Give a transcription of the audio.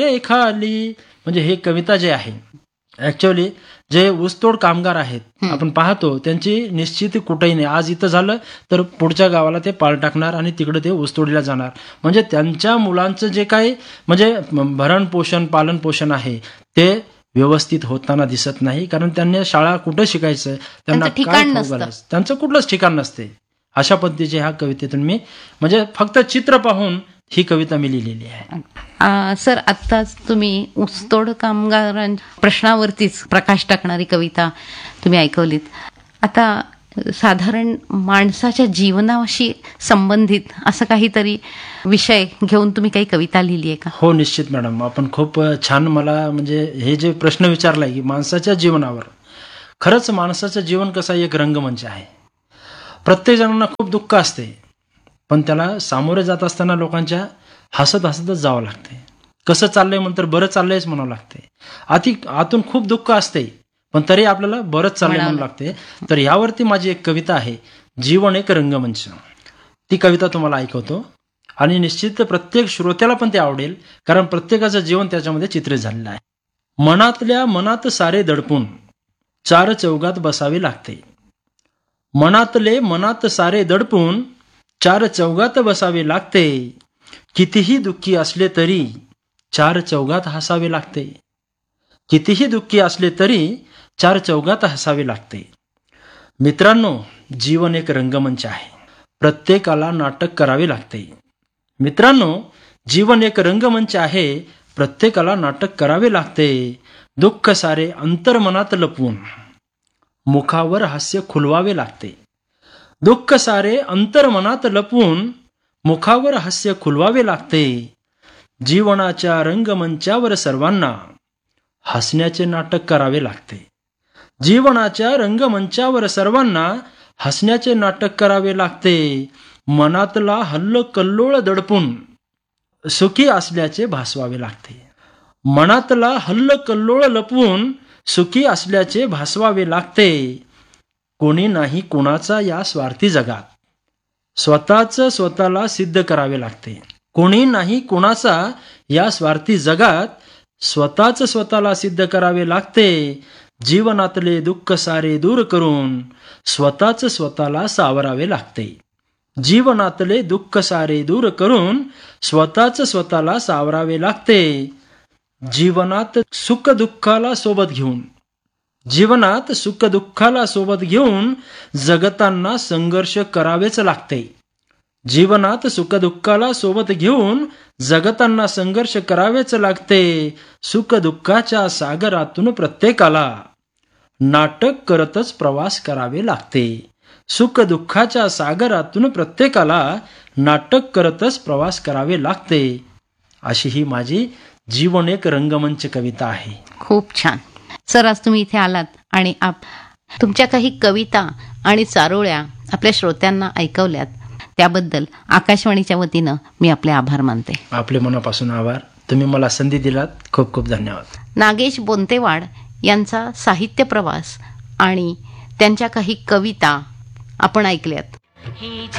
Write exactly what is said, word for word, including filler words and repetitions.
हे खाली, म्हणजे हे कविता जे आहे ऍक्च्युअली जे ऊसतोड कामगार आहेत आपण पाहतो त्यांची निश्चित कुठेही नाही, आज इथं झालं तर पुढच्या गावाला ते पाल टाकणार आणि तिकडे ते ऊसतोडीला जाणार. म्हणजे त्यांच्या मुलांचं जे काही म्हणजे भरण पोषण पालन पोषण आहे ते व्यवस्थित होताना दिसत नाही, कारण त्यांनी शाळा कुठं शिकायचं, त्यांना काय खाऊ घालायचं, त्यांचं कुठलंच ठिकाण नसते. अशा पद्धतीचे ह्या कवितेतून मी म्हणजे फक्त चित्र पाहून ही कविता मी लिहिलेली आहे. सर, आत्ताच तुम्ही ऊसतोड कामगारांच्या प्रश्नावरतीच प्रकाश टाकणारी कविता तुम्ही ऐकवलीत. आता साधारण माणसाच्या जीवनाशी संबंधित असं काहीतरी विषय घेऊन तुम्ही काही कविता लिहिली आहे का? हो, निश्चित मॅडम. आपण खूप छान मला म्हणजे हे जे प्रश्न विचारलाय की माणसाच्या जीवनावर, खरंच माणसाचं जीवन कसं एक रंगमंच आहे. प्रत्येक जणांना खूप दुःख असते, पण त्याला सामोरे जात असताना लोकांच्या हसत हसतच जावं लागते. कसं चाललंय म्हणतर बरं चाललंयच म्हणावं लागते. आती आतून खूप दुःख असते पण तरी आपल्याला बरंच चाललंय म्हणावं लागते. तर यावरती माझी एक कविता आहे, जीवन एक रंगमंच. ती कविता तुम्हाला ऐकवतो आणि निश्चित प्रत्येक श्रोत्याला पण ते आवडेल, कारण प्रत्येकाचं जीवन त्याच्यामध्ये चित्रित झालेलं आहे. मनातल्या मनात सारे दडपून चार चौघात बसावे लागते. मनातले मनात सारे दडपून चार चौघात बसावे लागते. कितीही दुःखी असले तरी चार चौघात हसावे लागते. कितीही दुःखी असले तरी चार चौघात हसावे लागते. मित्रांनो, जीवन एक रंगमंच आहे, प्रत्येकाला नाटक करावे लागते. मित्रांनो, जीवन एक रंगमंच आहे, प्रत्येकाला नाटक करावे लागते. दुःख सारे अंतर्मनात लपवून मुखावर हास्य खुलवावे लागते. दुःख सारे अंतर्मनात लपवून मुखावर हास्य खुलवावे लागते. जीवनाच्या रंगमंचावर सर्वांना हसण्याचे नाटक करावे लागते. जीवनाच्या रंगमंचावर सर्वांना हसण्याचे नाटक करावे लागते. मनातला हल्ल कल्लोळ दडपून सुखी असल्याचे भासवावे लागते. मनातला हल्ल कल्लोळ लपवून सुखी असल्याचे भासवावे लागते. कोणी नाही कोणाचा या स्वार्थी जगात, स्वतःच स्वतःला सिद्ध करावे लागते. कोणी नाही कोणाचा या स्वार्थी जगात, स्वतःच स्वतःला सिद्ध करावे लागते. जीवनातले दुःख सारे दूर करून स्वतःच स्वतःला सावरावे लागते. जीवनातले दुःख सारे दूर करून स्वतःच स्वतःला सावरावे लागते. जीवनात सुख दुःखाला सोबत घेऊन जीवनात सुख दुःखाला सोबत घेऊन जगताना संघर्ष करावेच लागते. जीवनात सुख दुःखाला सोबत घेऊन जगताना संघर्ष करावेच लागते. सुख दुःखाच्या सागरातून प्रत्येकाला नाटक करतच प्रवास करावे लागते. सुख दुःखाच्या सागरातून प्रत्येकाला नाटक करतच प्रवास करावे लागते. अशी ही माझी जीवन एक रंगमंच कविता आहे. खूप छान. सर, आज तुम्ही इथे आलात आणि आप तुमच्या काही कविता आणि चारोळ्या आपल्या श्रोत्यांना ऐकवल्यात, त्याबद्दल आकाशवाणीच्या वतीनं मी आपले आभार मानते. आपले मनापासून आभार. तुम्ही मला संधी दिलात, खूप खूप धन्यवाद. नागेश बोंतेवाड यांचा साहित्य प्रवास आणि त्यांच्या काही कविता आपण ऐकल्यात.